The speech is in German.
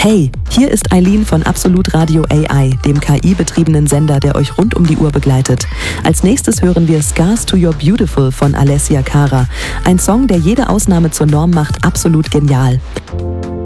Hey, hier ist Eileen von Absolut Radio AI, dem KI-betriebenen Sender, der euch rund um die Uhr begleitet. Als nächstes hören wir Scars to Your Beautiful von Alessia Cara. Ein Song, der jede Ausnahme zur Norm macht, absolut genial.